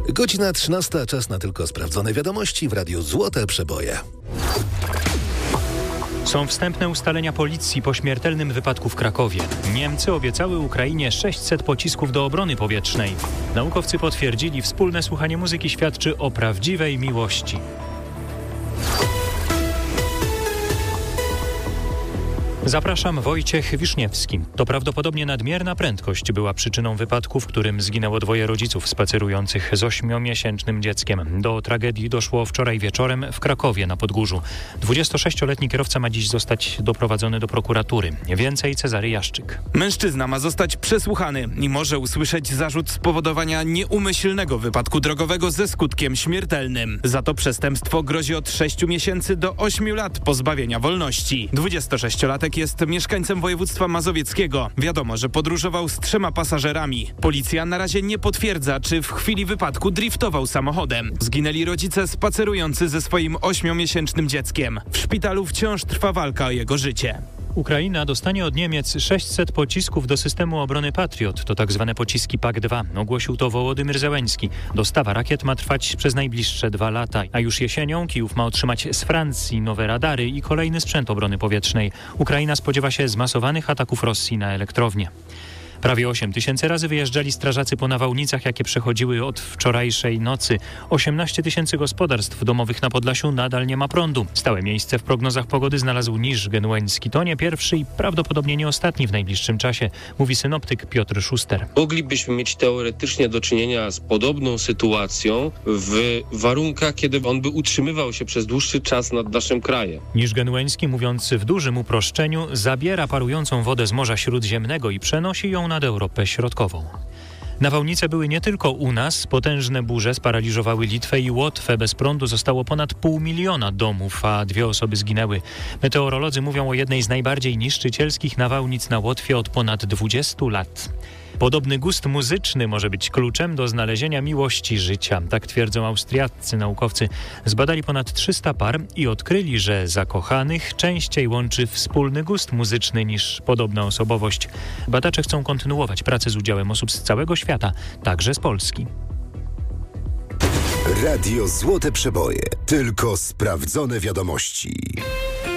Godzina 13, czas na tylko sprawdzone wiadomości w Radiu Złote Przeboje. Są wstępne ustalenia policji po śmiertelnym wypadku w Krakowie. Niemcy obiecały Ukrainie 600 pocisków do obrony powietrznej. Naukowcy potwierdzili, wspólne słuchanie muzyki świadczy o prawdziwej miłości. Zapraszam, Wojciech Wiszniewski. To prawdopodobnie nadmierna prędkość była przyczyną wypadku, w którym zginęło 2 rodziców spacerujących z 8-miesięcznym dzieckiem. Do tragedii doszło wczoraj wieczorem w Krakowie na Podgórzu. 26-letni kierowca ma dziś zostać doprowadzony do prokuratury. Więcej Cezary Jaszczyk. Mężczyzna ma zostać przesłuchany i może usłyszeć zarzut spowodowania nieumyślnego wypadku drogowego ze skutkiem śmiertelnym. Za to przestępstwo grozi od 6 miesięcy do 8 lat pozbawienia wolności. 26-latek jest mieszkańcem województwa mazowieckiego. Wiadomo, że podróżował z 3 pasażerami. Policja na razie nie potwierdza, czy w chwili wypadku driftował samochodem. Zginęli rodzice spacerujący ze swoim 8-miesięcznym dzieckiem. W szpitalu wciąż trwa walka o jego życie. Ukraina dostanie od Niemiec 600 pocisków do systemu obrony Patriot. To tak zwane pociski PAK-2. Ogłosił to Wołodymyr Zełenski. Dostawa rakiet ma trwać przez najbliższe 2 lata. A już jesienią Kijów ma otrzymać z Francji nowe radary i kolejny sprzęt obrony powietrznej. Ukraina spodziewa się zmasowanych ataków Rosji na elektrownie. Prawie 8 tysięcy razy wyjeżdżali strażacy po nawałnicach, jakie przechodziły od wczorajszej nocy. 18 tysięcy gospodarstw domowych na Podlasiu nadal nie ma prądu. Stałe miejsce w prognozach pogody znalazł Niż Genueński. To nie pierwszy i prawdopodobnie nie ostatni w najbliższym czasie, mówi synoptyk Piotr Szuster. Moglibyśmy mieć teoretycznie do czynienia z podobną sytuacją w warunkach, kiedy on by utrzymywał się przez dłuższy czas nad naszym krajem. Niż Genueński, mówiąc w dużym uproszczeniu, zabiera parującą wodę z Morza Śródziemnego i przenosi ją nad Europę Środkową. Nawałnice były nie tylko u nas. Potężne burze sparaliżowały Litwę i Łotwę. Bez prądu zostało ponad 500 000 domów, a 2 osoby zginęły. Meteorolodzy mówią o jednej z najbardziej niszczycielskich nawałnic na Łotwie od ponad 20 lat. Podobny gust muzyczny może być kluczem do znalezienia miłości życia. Tak twierdzą austriaccy naukowcy. Zbadali ponad 300 par i odkryli, że zakochanych częściej łączy wspólny gust muzyczny niż podobna osobowość. Badacze chcą kontynuować pracę z udziałem osób z całego świata, także z Polski. Radio Złote Przeboje. Tylko sprawdzone wiadomości.